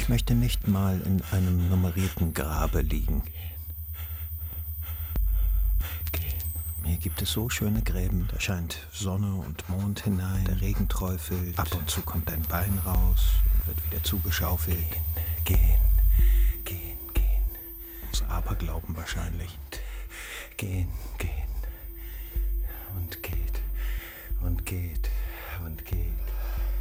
Ich möchte nicht mal in einem nummerierten Grabe liegen. Hier gibt es so schöne Gräben, da scheint Sonne und Mond hinein, der Regen träufelt, ab und zu kommt ein Bein raus und wird wieder zugeschaufelt. Gehen. Aus Aberglauben wahrscheinlich. Gehen.